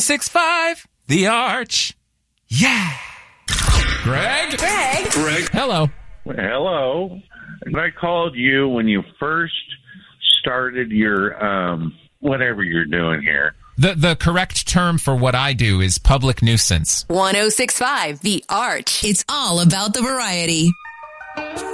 6'5", The Arch. Yeah. Greg? Hello. Hello. I called you when you first started your whatever you're doing here. The correct term for what I do is public nuisance. 106.5 The Arch. It's all about the variety.